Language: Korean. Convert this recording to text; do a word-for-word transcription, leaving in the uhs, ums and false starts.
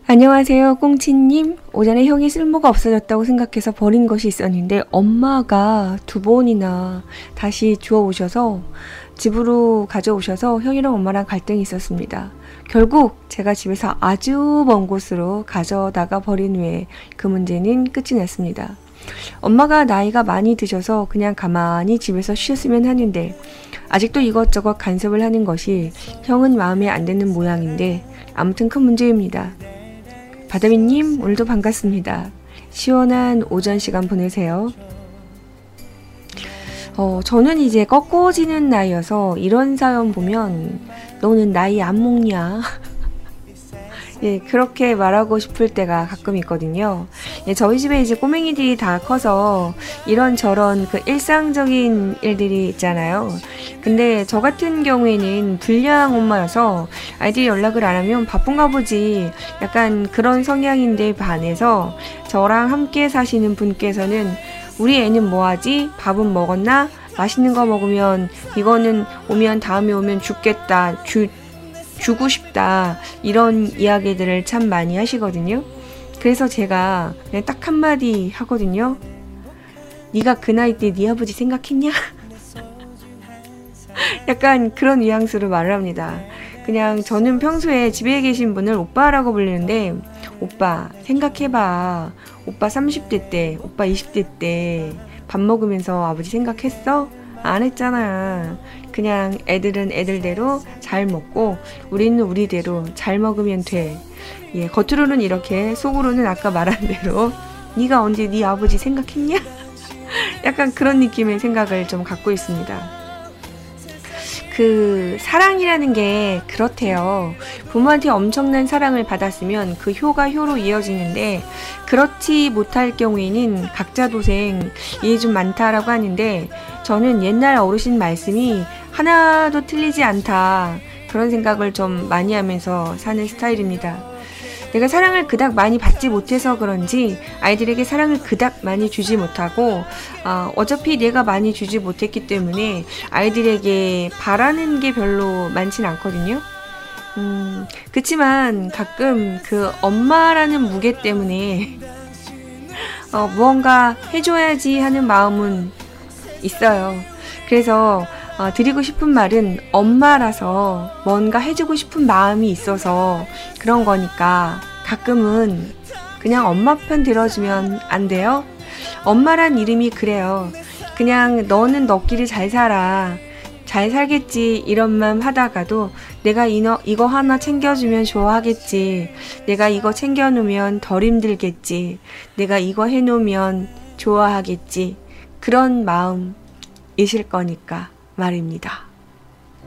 안녕하세요, 꽁치님. 오전에 형이 쓸모가 없어졌다고 생각해서 버린 것이 있었는데 엄마가 두 번이나 다시 주워오셔서 집으로 가져오셔서 형이랑 엄마랑 갈등이 있었습니다. 결국 제가 집에서 아주 먼 곳으로 가져다가 버린 후에 그 문제는 끝이 났습니다. 엄마가 나이가 많이 드셔서 그냥 가만히 집에서 쉬었으면 하는데 아직도 이것저것 간섭을 하는 것이 형은 마음에 안 드는 모양인데 아무튼 큰 문제입니다. 바다비님, 오늘도 반갑습니다. 시원한 오전 시간 보내세요. 어, 저는 이제 꺾어지는 나이여서 이런 사연 보면 너는 나이 안 먹냐? 예, 그렇게 말하고 싶을 때가 가끔 있거든요. 예, 저희 집에 이제 꼬맹이들이 다 커서 이런저런 그 일상적인 일들이 있잖아요. 근데 저 같은 경우에는 불량 엄마여서 아이들이 연락을 안 하면 바쁜가 보지. 약간 그런 성향인데 반해서 저랑 함께 사시는 분께서는 우리 애는 뭐하지? 밥은 먹었나? 맛있는 거 먹으면 이거는 오면 다음에 오면 죽겠다. 주 주고 싶다 이런 이야기들을 참 많이 하시거든요. 그래서 제가 그냥 딱 한마디 하거든요. 네가 그 나이 때 네 아버지 생각했냐? 약간 그런 뉘앙스로 말을 합니다. 그냥 저는 평소에 집에 계신 분을 오빠라고 불리는데 오빠 생각해봐. 오빠 삼십 대 때, 오빠 이십 대 때 밥 먹으면서 아버지 생각했어? 안 했잖아. 그냥 애들은 애들대로 잘 먹고 우리는 우리대로 잘 먹으면 돼. 예, 겉으로는 이렇게 속으로는 아까 말한 대로 네가 언제 네 아버지 생각했냐? 약간 그런 느낌의 생각을 좀 갖고 있습니다. 그 사랑이라는 게 그렇대요. 부모한테 엄청난 사랑을 받았으면 그 효가 효로 이어지는데 그렇지 못할 경우에는 각자 도생 이게 좀 많다라고 하는데 저는 옛날 어르신 말씀이 하나도 틀리지 않다 그런 생각을 좀 많이 하면서 사는 스타일입니다. 내가 사랑을 그닥 많이 받지 못해서 그런지 아이들에게 사랑을 그닥 많이 주지 못하고 어, 어차피 내가 많이 주지 못했기 때문에 아이들에게 바라는 게 별로 많진 않거든요. 음, 그치만 가끔 그 엄마라는 무게 때문에 어, 무언가 해줘야지 하는 마음은 있어요. 그래서 어, 드리고 싶은 말은 엄마라서 뭔가 해주고 싶은 마음이 있어서 그런 거니까 가끔은 그냥 엄마 편 들어주면 안 돼요? 엄마란 이름이 그래요. 그냥 너는 너끼리 잘 살아. 잘 살겠지 이런 맘 하다가도 내가 이너, 이거 하나 챙겨주면 좋아하겠지. 내가 이거 챙겨놓으면 덜 힘들겠지. 내가 이거 해놓으면 좋아하겠지. 그런 마음이실 거니까 말입니다.